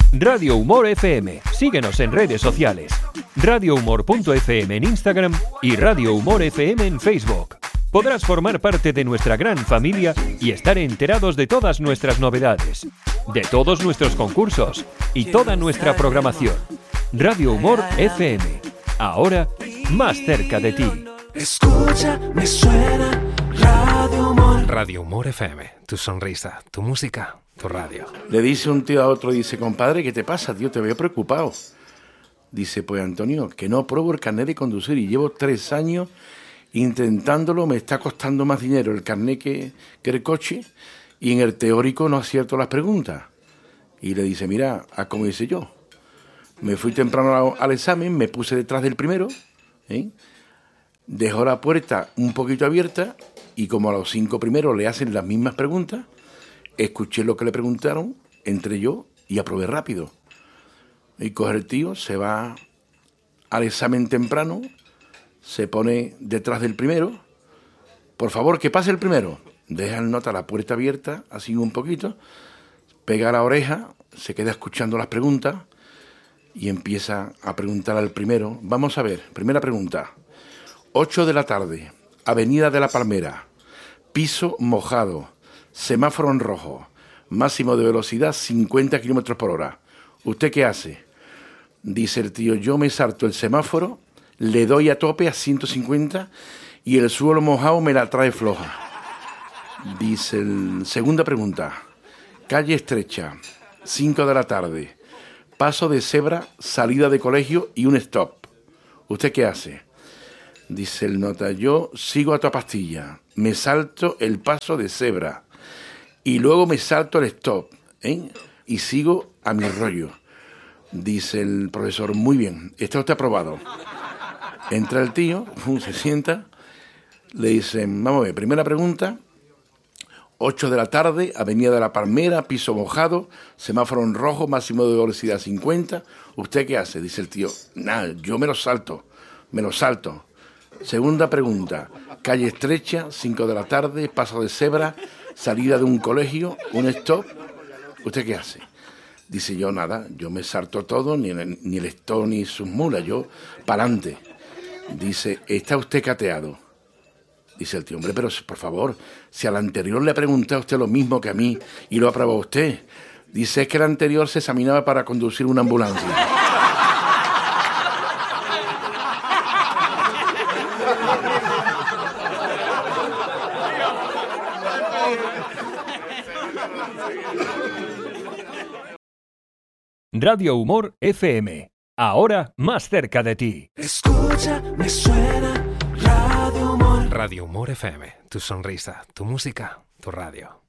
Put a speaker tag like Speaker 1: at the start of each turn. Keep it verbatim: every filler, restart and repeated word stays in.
Speaker 1: Radio Humor F M. Síguenos en redes sociales. radio humor punto f m en Instagram y Radio Humor F M en Facebook. Podrás formar parte de nuestra gran familia y estar enterados de todas nuestras novedades, de todos nuestros concursos y toda nuestra programación. Radio Humor F M. Ahora, más cerca de ti.
Speaker 2: Escucha, me suena Radio Humor.
Speaker 3: Radio Humor F M. Tu sonrisa, tu música, tu radio.
Speaker 4: Le dice un tío a otro, dice, compadre, ¿qué te pasa, tío? Te veo preocupado. Dice, pues Antonio, que no apruebo el carnet de conducir y llevo tres años intentándolo, me está costando más dinero el carnet que, que el coche y en el teórico no acierto las preguntas. Y le dice, mira, a como hice yo. Me fui temprano al examen, me puse detrás del primero, ¿eh? Dejó la puerta un poquito abierta y como a los cinco primeros le hacen las mismas preguntas, escuché lo que le preguntaron, entré yo y aprobé rápido. Y coge el tío, se va al examen temprano, se pone detrás del primero. Por favor, que pase el primero. Deja el nota la puerta abierta, así un poquito, pega la oreja, se queda escuchando las preguntas y empieza a preguntar al primero. Vamos a ver, primera pregunta. ocho de la tarde, Avenida de la Palmera, piso mojado, semáforo en rojo, máximo de velocidad cincuenta kilómetros por hora. ¿Usted qué hace? Dice el tío, yo me salto el semáforo, le doy a tope a ciento cincuenta y el suelo mojado me la trae floja. Dice el... Segunda pregunta, calle estrecha, cinco de la tarde, paso de cebra, salida de colegio y un stop. ¿Usted qué hace? Dice el nota, yo sigo a toda pastilla, me salto el paso de cebra y luego me salto el stop, ¿eh? Y sigo a mi rollo. Dice el profesor, muy bien, está usted aprobado. Entra el tío, se sienta, le dicen, vamos a ver, primera pregunta, ocho de la tarde, Avenida de la Palmera, piso mojado, semáforo en rojo, máximo de velocidad cincuenta. ¿Usted qué hace? Dice el tío, nada, yo me lo salto, me lo salto. Segunda pregunta, calle estrecha, cinco de la tarde, paso de cebra, salida de un colegio, un stop. ¿Usted qué hace? Dice yo, nada, yo me salto todo, ni el, ni el stop ni sus mulas, yo para adelante. Dice, ¿está usted cateado? Dice el tío, hombre, pero por favor, si al anterior le pregunté a usted lo mismo que a mí y lo aprobó usted. Dice, es que el anterior se examinaba para conducir una ambulancia.
Speaker 1: Radio Humor F M. Ahora más cerca de ti.
Speaker 2: Escucha, me suena Radio Humor.
Speaker 3: Radio Humor F M. Tu sonrisa, tu música, tu radio.